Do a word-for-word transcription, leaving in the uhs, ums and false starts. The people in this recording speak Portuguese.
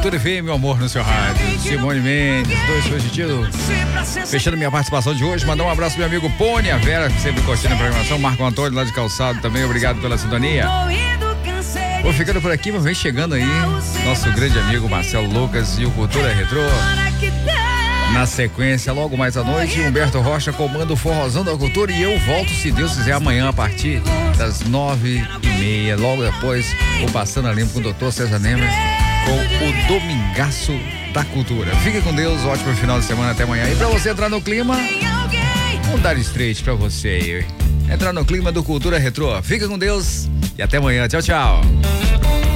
Cultura F M, meu amor, no seu rádio. Simone Mendes, dois fugitivos. Fechando minha participação de hoje, mandar um abraço pro meu amigo Pony, a Vera, que sempre curtindo a programação. Marco Antônio, lá de Calçado, também, obrigado pela sintonia. Vou ficando por aqui, mas vem chegando aí nosso grande amigo Marcelo Lucas e o Cultura Retrô. Na sequência, logo mais à noite, Humberto Rocha comanda o Forrozão da Cultura e eu volto, se Deus quiser, amanhã a partir das nove e meia. Logo depois, vou passando a limpo com o doutor César Nemer com o Domingaço da Cultura. Fique com Deus, ótimo final de semana, até amanhã. E pra você entrar no clima, vamos dar straight pra você aí. Entrar no clima do Cultura Retrô. Fica com Deus e até amanhã. Tchau, tchau.